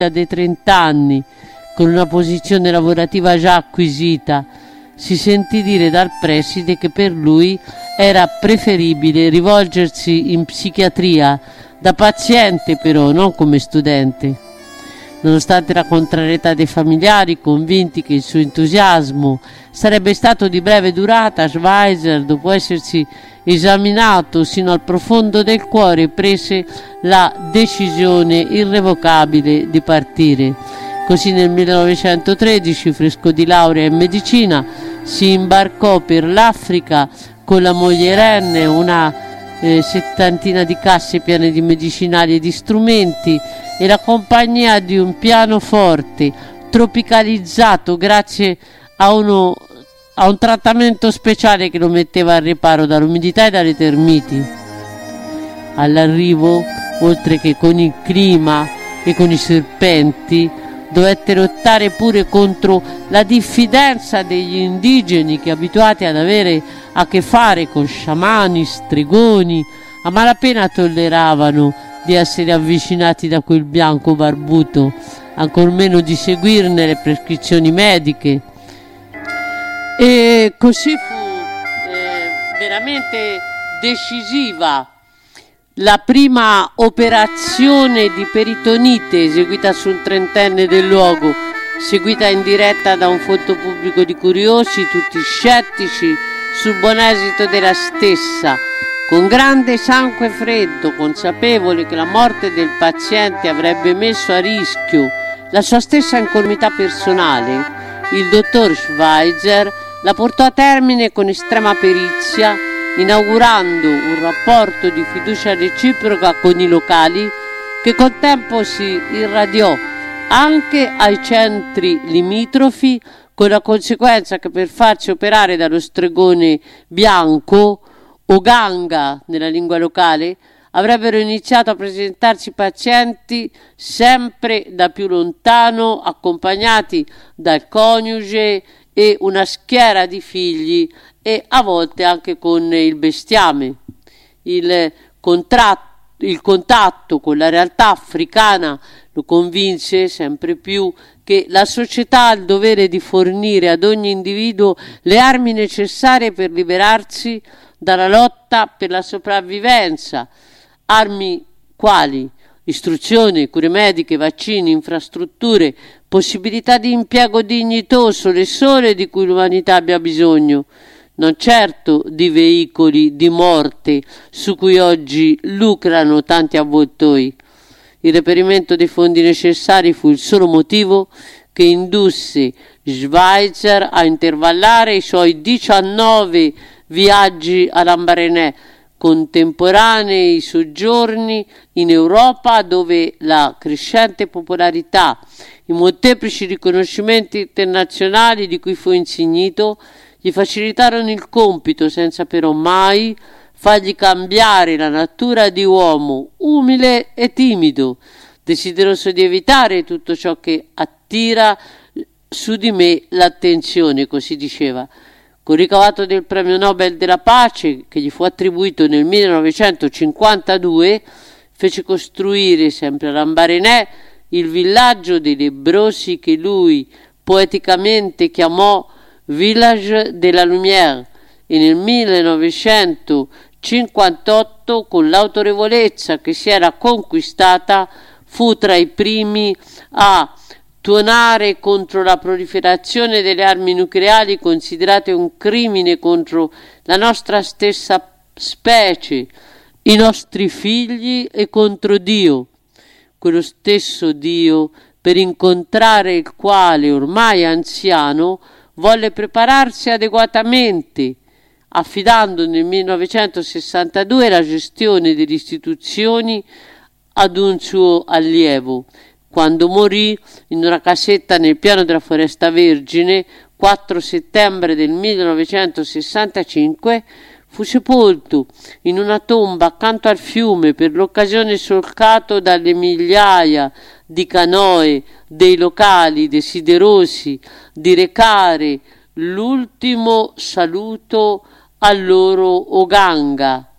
dei 30 anni, con una posizione lavorativa già acquisita, si sentì dire dal preside che per lui era preferibile rivolgersi in psichiatria da paziente, però non come studente. Nonostante la contrarietà dei familiari, convinti che il suo entusiasmo sarebbe stato di breve durata, Schweitzer, dopo essersi esaminato sino al profondo del cuore, prese la decisione irrevocabile di partire. Così nel 1913, fresco di laurea in medicina, si imbarcò per l'Africa con la moglie Irene, una settantina di casse piene di medicinali e di strumenti e la compagnia di un pianoforte tropicalizzato grazie a un trattamento speciale che lo metteva al riparo dall'umidità e dalle termiti. All'arrivo, oltre che con il clima e con i serpenti, dovette lottare pure contro la diffidenza degli indigeni che, abituati ad avere a che fare con sciamani, stregoni, a malapena tolleravano di essere avvicinati da quel bianco barbuto, ancor meno di seguirne le prescrizioni mediche. E così fu veramente decisiva la prima operazione di peritonite eseguita su un trentenne del luogo, seguita in diretta da un folto pubblico di curiosi, tutti scettici sul buon esito della stessa. Con grande sangue freddo, consapevole che la morte del paziente avrebbe messo a rischio la sua stessa incolumità personale, il dottor Schweitzer la portò a termine con estrema perizia, inaugurando un rapporto di fiducia reciproca con i locali che col tempo si irradiò anche ai centri limitrofi, con la conseguenza che per farsi operare dallo stregone bianco o ganga nella lingua locale avrebbero iniziato a presentarsi pazienti sempre da più lontano, accompagnati dal coniuge e una schiera di figli e a volte anche con il bestiame. Il contatto con la realtà africana lo convinse sempre più che la società ha il dovere di fornire ad ogni individuo le armi necessarie per liberarsi dalla lotta per la sopravvivenza, armi quali istruzione, cure mediche, vaccini, infrastrutture, possibilità di impiego dignitoso, le sole di cui l'umanità abbia bisogno, non certo di veicoli di morte su cui oggi lucrano tanti avvoltoi. Il reperimento dei fondi necessari fu il solo motivo che indusse Schweitzer a intervallare i suoi 19 viaggi a Lambaréné, contemporanei soggiorni in Europa, dove la crescente popolarità, i molteplici riconoscimenti internazionali di cui fu insignito, gli facilitarono il compito senza però mai fargli cambiare la natura di uomo umile e timido, desideroso di evitare tutto ciò che attira su di me l'attenzione, così diceva. Con ricavato del premio Nobel della pace, che gli fu attribuito nel 1952, fece costruire sempre a Lambaréné il villaggio dei lebbrosi che lui poeticamente chiamò Village de la Lumière, e nel 1958, con l'autorevolezza che si era conquistata, fu tra i primi a tuonare contro la proliferazione delle armi nucleari, considerate un crimine contro la nostra stessa specie, i nostri figli e contro Dio, quello stesso Dio per incontrare il quale, ormai anziano, volle prepararsi adeguatamente, affidando nel 1962 la gestione delle istituzioni ad un suo allievo. Quando morì in una casetta nel piano della Foresta Vergine, 4 settembre del 1965, fu sepolto in una tomba accanto al fiume, per l'occasione solcato dalle migliaia di canoe dei locali desiderosi di recare l'ultimo saluto al loro Oganga.